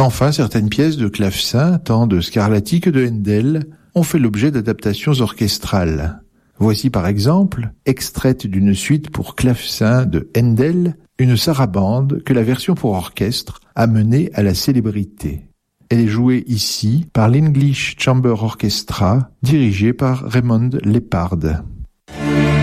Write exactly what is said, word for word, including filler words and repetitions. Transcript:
Enfin, certaines pièces de clavecin, tant de Scarlatti que de Handel, ont fait l'objet d'adaptations orchestrales. Voici par exemple, extraite d'une suite pour clavecin de Handel, une sarabande que la version pour orchestre a menée à la célébrité. Elle est jouée ici par l'English Chamber Orchestra, dirigée par Raymond Lepard.